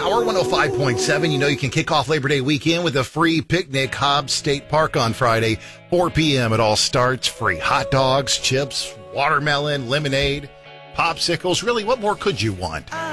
Power 105.7. You know you can kick off Labor Day weekend with a free picnic. Hobbs State Park on Friday, 4 p.m. It all starts. Free hot dogs, chips, watermelon, lemonade, popsicles. Really, what more could you want?